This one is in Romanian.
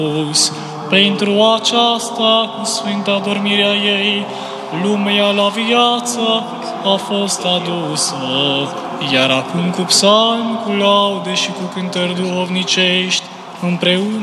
Pentru aceasta, cu sfânta dormirea ei, lumea la viață a fost adusă, iar acum cu psalmi, cu laude și cu cântări duhovnicești, împreună